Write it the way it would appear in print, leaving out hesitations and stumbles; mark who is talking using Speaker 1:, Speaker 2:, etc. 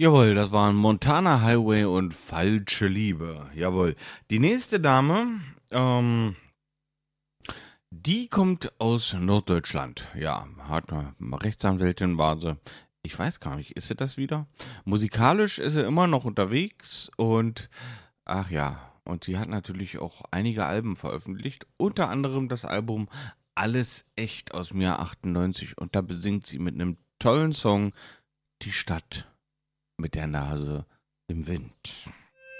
Speaker 1: Jawohl, das waren Montana Highway und Falsche Liebe. Jawohl. Die nächste Dame, die kommt aus Norddeutschland. Ja, hat eine Rechtsanwältin, war sie. Ich weiß gar nicht, ist sie das wieder? Musikalisch ist sie immer noch unterwegs und ach ja, und sie hat natürlich auch einige Alben veröffentlicht, unter anderem das Album Alles echt aus dem Jahr 98 und da besingt sie mit einem tollen Song die Stadt mit der Nase im Wind.